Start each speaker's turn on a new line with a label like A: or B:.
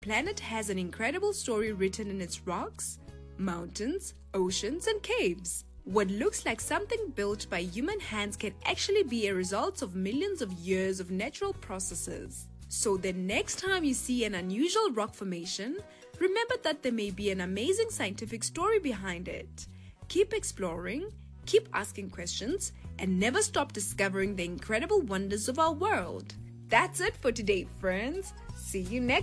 A: planet has an incredible story written in its rocks, mountains, oceans, and caves. What looks like something built by human hands can actually be a result of millions of years of natural processes. So the next time you see an unusual rock formation, remember that there may be an amazing scientific story behind it. Keep exploring, keep asking questions, and never stop discovering the incredible wonders of our world. That's it for today, friends. See you next